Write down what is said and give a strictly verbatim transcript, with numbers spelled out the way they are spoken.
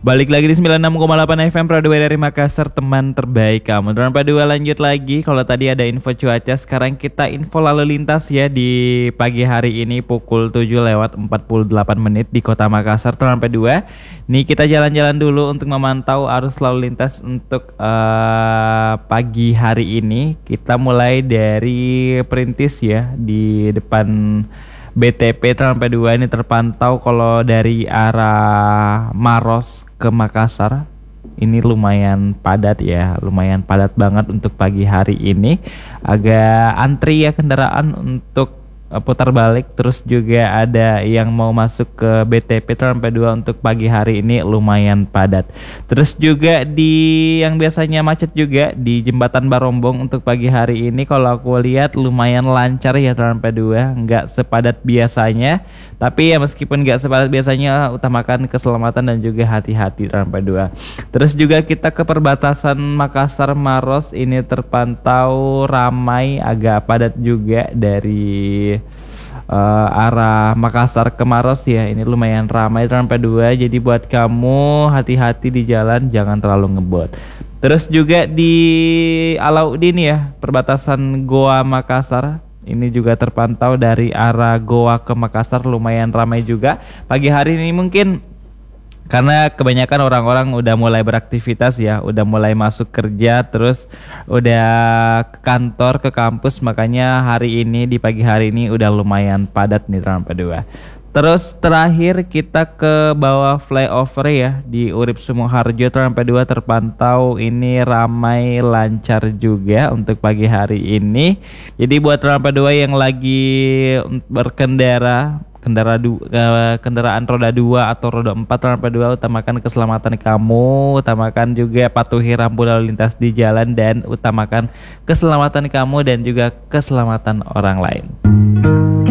Balik lagi di sembilan puluh enam koma delapan F M Prado dari Makassar, teman terbaik kamu. Dan pada dua lanjut lagi. Kalau tadi ada info cuaca, sekarang kita info lalu lintas ya di pagi hari ini pukul tujuh lewat empat puluh delapan menit di Kota Makassar. Sampai dua. Nih kita jalan-jalan dulu untuk memantau arus lalu lintas untuk uh, pagi hari ini. Kita mulai dari Perintis ya di depan B T P sampai dua ini terpantau kalau dari arah Maros ke Makassar ini lumayan padat ya, lumayan padat banget untuk pagi hari ini. Agak antri ya kendaraan untuk uh, putar balik, terus juga ada yang mau masuk ke B T P sampai dua untuk pagi hari ini lumayan padat. Terus juga di yang biasanya macet juga di Jembatan Barombong untuk pagi hari ini kalau aku lihat lumayan lancar ya sampai dua, nggak sepadat biasanya. Tapi ya meskipun nggak sepadat biasanya, utamakan keselamatan dan juga hati-hati sampai dua. Terus juga kita ke perbatasan Makassar Maros ini terpantau ramai, agak padat juga dari uh, arah Makassar ke Maros ya. Ini lumayan ramai sampai dua. Jadi buat kamu hati-hati di jalan, jangan terlalu ngebut. Terus juga di Alauddin ya, perbatasan Goa Makassar. Ini juga terpantau dari arah Goa ke Makassar lumayan ramai juga. Pagi hari ini mungkin karena kebanyakan orang-orang udah mulai beraktivitas ya, udah mulai masuk kerja, terus udah ke kantor, ke kampus, makanya hari ini di pagi hari ini udah lumayan padat nih sampai dua. Terus terakhir kita ke bawah flyover ya di Urip Sumoharjo sampai dua terpantau ini ramai lancar juga untuk pagi hari ini. Jadi buat sampai dua yang lagi berkendara kendara du, uh, kendaraan roda dua atau roda empat sampai dua, utamakan keselamatan kamu, utamakan juga patuhi rambu lalu lintas di jalan, dan utamakan keselamatan kamu dan juga keselamatan orang lain.